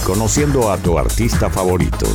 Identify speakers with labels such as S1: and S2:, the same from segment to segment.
S1: Conociendo a tu artista favorito.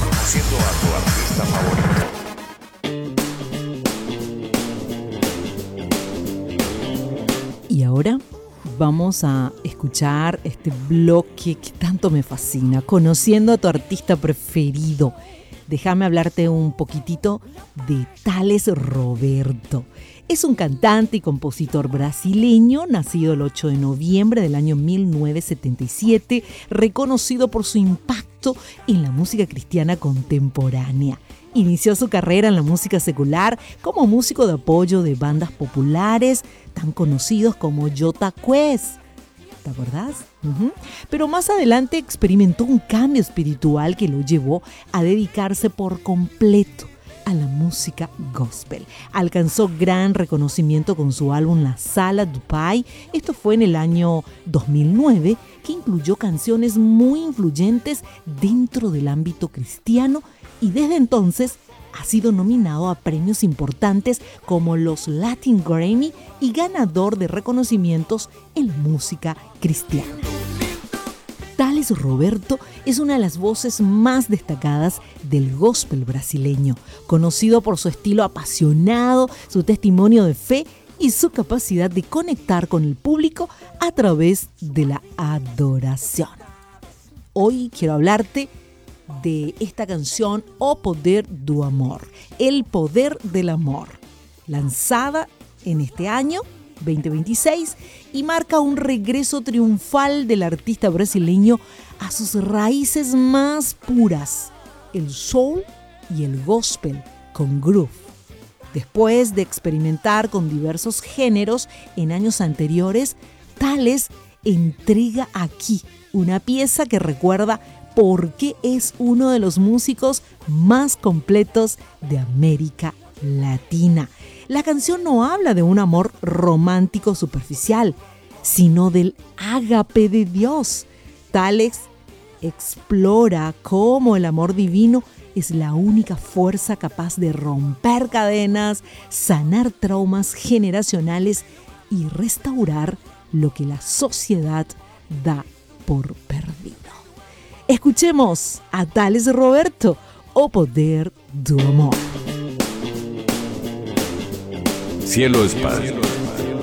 S2: Y ahora vamos a escuchar este bloque que tanto me fascina, Conociendo a tu artista preferido. Déjame hablarte un poquitito de Thales Roberto. Es un cantante y compositor brasileño, nacido el 8 de noviembre del año 1977, reconocido por su impacto en la música cristiana contemporánea. Inició su carrera en la música secular como músico de apoyo de bandas populares tan conocidos como Jota Quest. ¿Te acordás? Pero más adelante experimentó un cambio espiritual que lo llevó a dedicarse por completo a la música gospel. Alcanzó gran reconocimiento con su álbum La Sala du Pai. Esto fue en el año 2009, que incluyó canciones muy influyentes dentro del ámbito cristiano, y desde entonces ha sido nominado a premios importantes como los Latin Grammy y ganador de reconocimientos en música cristiana. Thales Roberto es una de las voces más destacadas del gospel brasileño, conocido por su estilo apasionado, su testimonio de fe y su capacidad de conectar con el público a través de la adoración. Hoy quiero hablarte de esta canción O Poder do Amor, El Poder del Amor, lanzada en este año 2026 y marca un regreso triunfal del artista brasileño a sus raíces más puras, el soul y el gospel con groove. Después de experimentar con diversos géneros en años anteriores, Thales entrega aquí una pieza que recuerda por qué es uno de los músicos más completos de América Latina. La canción no habla de un amor romántico superficial, sino del ágape de Dios. Thales explora cómo el amor divino es la única fuerza capaz de romper cadenas, sanar traumas generacionales y restaurar lo que la sociedad da por perdido. Escuchemos a Thales Roberto, O Poder do Amor.
S1: Cielo es paz.